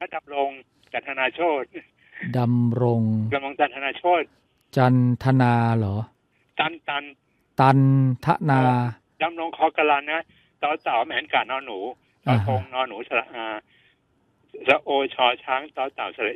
ดำรงจันทนาโชติดำรงจันทนาโชติจันทนาเหรอตันทนาดำรงคอกลันนะต่อเต่าแมนกานอนหนูต่อทงนอนหนูสระอาสระโอชอช้างต่อเต่าสระ